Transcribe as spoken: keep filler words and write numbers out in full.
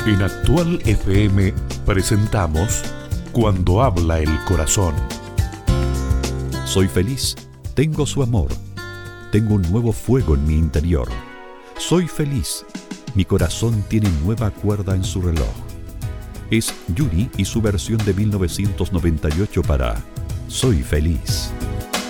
En Actual F M presentamos Cuando habla el corazón. Soy feliz, tengo su amor, tengo un nuevo fuego en mi interior. Soy feliz, mi corazón tiene nueva cuerda en su reloj. Es Yuri y su versión de mil novecientos noventa y ocho para Soy feliz.